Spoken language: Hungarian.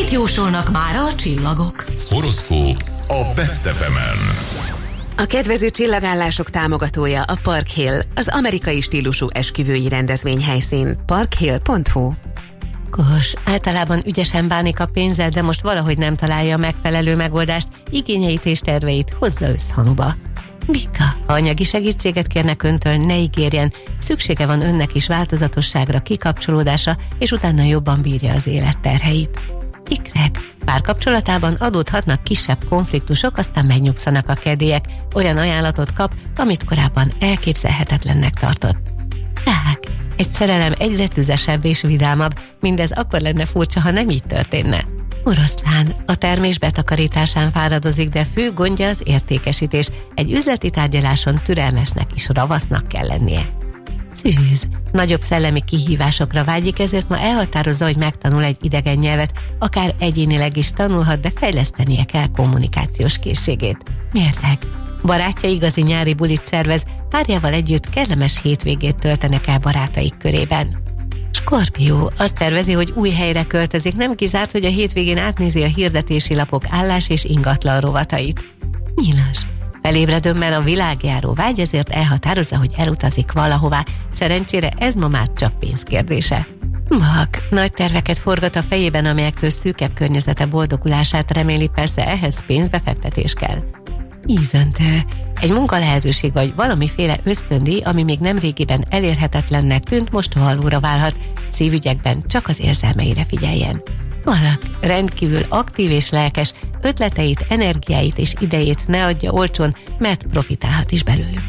Mit jósolnak mára a csillagok? Horoszkóp a Best FM-en. A kedvező csillagállások támogatója a Park Hill, az amerikai stílusú esküvői rendezvényhelyszín. parkhill.hu. Kos, általában ügyesen bánik a pénzzel, de most valahogy nem találja a megfelelő megoldást, igényeit és terveit hozza összhangba. Bika, ha anyagi segítséget kérnek öntől, ne ígérjen, szüksége van önnek is változatosságra, kikapcsolódásra, és utána jobban bírja az élet terheit. Ikrek, párkapcsolatában adódhatnak kisebb konfliktusok, aztán megnyugszanak a kedélyek, olyan ajánlatot kap, amit korábban elképzelhetetlennek tartott. Rák, egy szerelem egyre tüzesebb és vidámabb, mindez akkor lenne furcsa, ha nem így történne. Oroszlán, a termés betakarításán fáradozik, de fő gondja az értékesítés. Egy üzleti tárgyaláson türelmesnek és ravasznak kell lennie. Szűz, nagyobb szellemi kihívásokra vágyik, ezért ma elhatározza, hogy megtanul egy idegen nyelvet, akár egyénileg is tanulhat, de fejlesztenie kell kommunikációs készségét. Mérleg, barátja igazi nyári bulit szervez, párjával együtt kellemes hétvégét töltenek el barátaik körében. Skorpió, azt tervezi, hogy új helyre költözik, nem kizárt, hogy a hétvégén átnézi a hirdetési lapok állás és ingatlan rovatait. Nyilas, felébredőmmel a világjáró vágy, ezért elhatározza, hogy elutazik valahová. Szerencsére ez ma már csak pénzkérdése. Bak, nagy terveket forgat a fejében, amelyektől szűkebb környezete boldogulását reméli, persze ehhez pénzbefektetés kell. Ízöntő, egy munkalehetőség vagy valamiféle ösztöndíj, ami még nem régiben elérhetetlennek tűnt, most valóra válhat. Szívügyekben csak az érzelmeire figyeljen. Valak, rendkívül aktív és lelkes, ötleteit, energiáit és idejét ne adja olcsón, mert profitálhat is belőlük.